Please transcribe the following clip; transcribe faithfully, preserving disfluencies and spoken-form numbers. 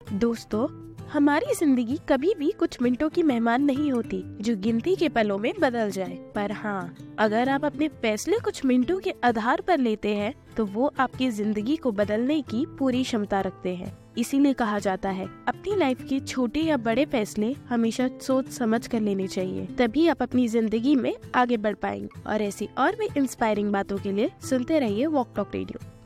दोस्तों, हमारी जिंदगी कभी भी कुछ मिनटों की मेहमान नहीं होती जो गिनती के पलों में बदल जाए। पर हाँ, अगर आप अपने फैसले कुछ मिनटों के आधार पर लेते हैं तो वो आपकी जिंदगी को बदलने की पूरी क्षमता रखते हैं। इसीलिए कहा जाता है, अपनी लाइफ के छोटे या बड़े फैसले हमेशा सोच समझ कर लेने चाहिए, तभी आप अपनी जिंदगी में आगे बढ़ पाएंगे। और ऐसी और भी इंस्पायरिंग बातों के लिए सुनते रहिए वॉक टॉक रेडियो।